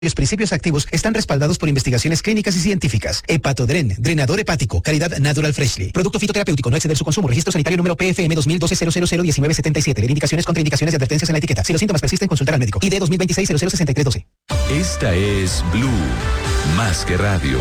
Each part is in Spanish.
Los principios activos están respaldados por investigaciones clínicas y científicas. Hepatodren, drenador hepático, calidad Natural Freshly. Producto fitoterapéutico, no exceder su consumo. Registro sanitario número PFM 2012-00-1977. Leer indicaciones, contraindicaciones y advertencias en la etiqueta. Si los síntomas persisten, consultar al médico. ID 2026-006312. Esta es Blue, más que radio.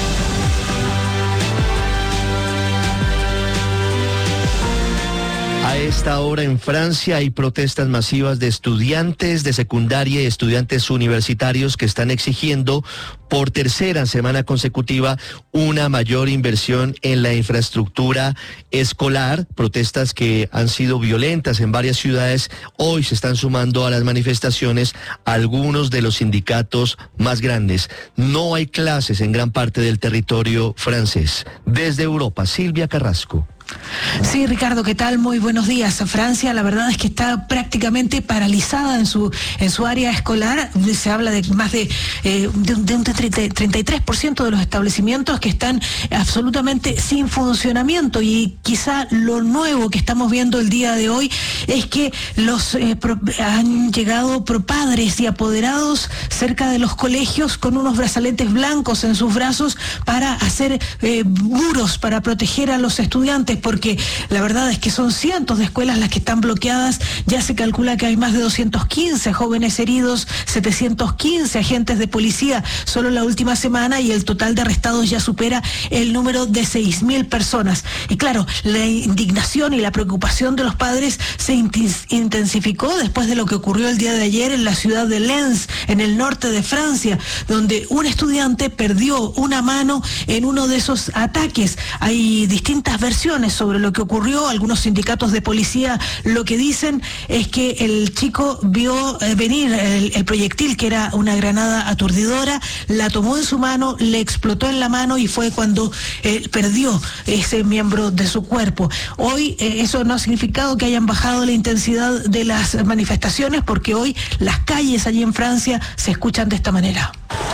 A esta hora en Francia hay protestas masivas de estudiantes de secundaria y estudiantes universitarios que están exigiendo por tercera semana consecutiva una mayor inversión en la infraestructura escolar. Protestas que han sido violentas en varias ciudades. Hoy se están sumando a las manifestaciones algunos de los sindicatos más grandes. No hay clases en gran parte del territorio francés. Desde Europa, Silvia Carrasco. Sí, Ricardo, ¿qué tal? Muy buenos días. Francia, la verdad es que está prácticamente paralizada en su área escolar. Se habla de más de un 33% de los establecimientos que están absolutamente sin funcionamiento, y quizá lo nuevo que estamos viendo el día de hoy es que han llegado padres y apoderados cerca de los colegios con unos brazaletes blancos en sus brazos para hacer muros para proteger a los estudiantes, porque la verdad es que son cientos de escuelas las que están bloqueadas. Ya se calcula que hay más de 215 jóvenes heridos, 715 agentes de policía solo la última semana, y el total de arrestados ya supera el número de 6.000 personas. Y claro, la indignación y la preocupación de los padres se intensificó después de lo que ocurrió el día de ayer en la ciudad de Lens, en el norte de Francia, donde un estudiante perdió una mano en uno de esos ataques. Hay distintas versiones sobre lo que ocurrió. Algunos sindicatos de policía lo que dicen es que el chico vio venir el proyectil, que era una granada aturdidora, la tomó en su mano, le explotó en la mano y fue cuando perdió ese miembro de su cuerpo. Hoy eso no ha significado que hayan bajado la intensidad de las manifestaciones, porque hoy las calles allí en Francia se escuchan de esta manera.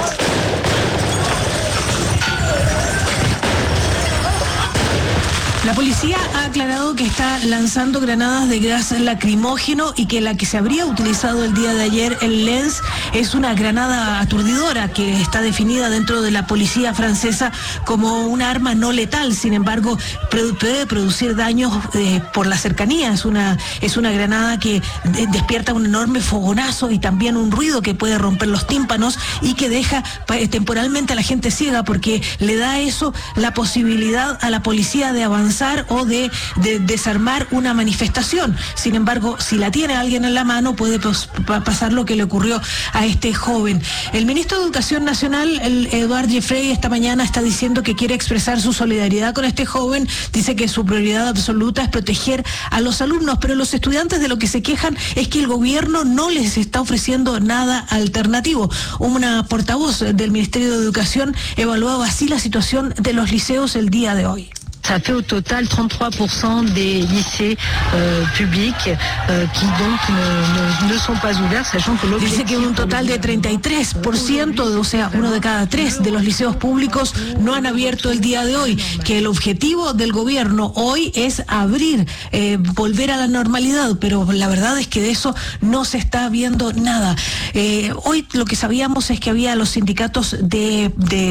La policía ha aclarado que está lanzando granadas de gas lacrimógeno y que la que se habría utilizado el día de ayer en Lens es una granada aturdidora que está definida dentro de la policía francesa como un arma no letal. Sin embargo, puede producir daños por la cercanía. Es una granada que despierta un enorme fogonazo y también un ruido que puede romper los tímpanos y que deja temporalmente a la gente ciega, porque le da eso la posibilidad a la policía de avanzar o de desarmar una manifestación. Sin embargo, si la tiene alguien en la mano, puede pasar lo que le ocurrió a este joven. El ministro de Educación Nacional, Édouard Geoffroy, esta mañana está diciendo que quiere expresar su solidaridad con este joven. Dice que su prioridad absoluta es proteger a los alumnos, pero los estudiantes de lo que se quejan es que el gobierno no les está ofreciendo nada alternativo. Una portavoz del Ministerio de Educación evaluaba así la situación de los liceos el día de hoy. Ça fait au total 33% des lycées publics qui donc ne sont pas ouverts, sachant que dice que un total de 33%, o sea, uno de cada tres de los liceos públicos no han abierto el día de hoy, que el objetivo del gobierno hoy es abrir, volver a la normalidad, pero la verdad es que de eso no se está viendo nada. Hoy lo que sabíamos es que había los sindicatos de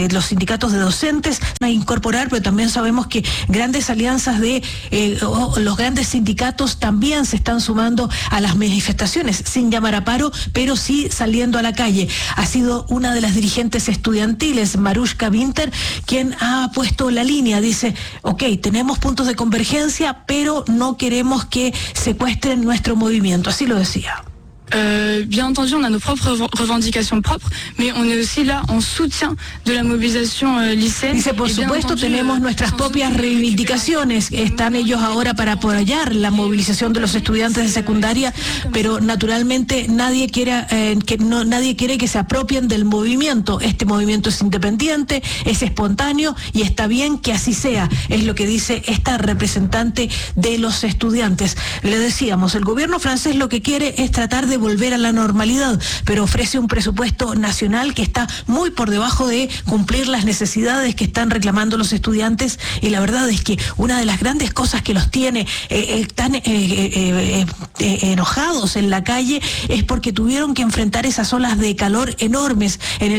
docentes a incorporar, pero también sabemos que grandes alianzas de los grandes sindicatos también se están sumando a las manifestaciones, sin llamar a paro, pero sí saliendo a la calle. Ha sido una de las dirigentes estudiantiles, Marushka Winter, quien ha puesto la línea. Dice, ok, tenemos puntos de convergencia, pero no queremos que secuestren nuestro movimiento. Así lo decía. Bien entendu, on a nos propres revendications propres, mais on est aussi là en soutien de la movilización lycéenne. Dice, por supuesto, tenemos nuestras propias reivindicaciones. Están ellos ahora para apoyar la movilización de los estudiantes de secundaria, pero naturalmente nadie quiere que se apropien del movimiento. Este movimiento es independiente, es espontáneo y está bien que así sea. Es lo que dice esta representante de los estudiantes. Le decíamos, el gobierno francés lo que quiere es tratar de volver a la normalidad, pero ofrece un presupuesto nacional que está muy por debajo de cumplir las necesidades que están reclamando los estudiantes, y la verdad es que una de las grandes cosas que los tiene tan enojados en la calle es porque tuvieron que enfrentar esas olas de calor enormes en el